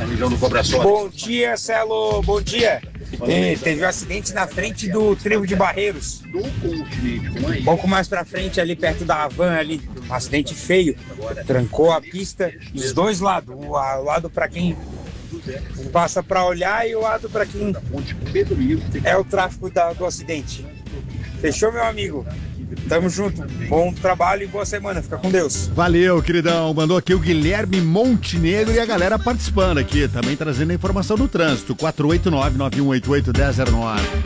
na região do Cobraçola. Bom dia, Celo. Bom dia. Teve um acidente na frente do Trevo de Barreiros. Um pouco mais pra frente, ali perto da Havan, ali, um acidente feio. Trancou a pista dos dois lados. O lado pra quem passa pra olhar e o lado pra quem é o tráfego do acidente. Fechou, meu amigo? Tamo junto. Bom trabalho e boa semana. Fica com Deus. Valeu, queridão. Mandou aqui o Guilherme Montenegro e a galera participando aqui, também trazendo a informação do trânsito. 489-9188-1009.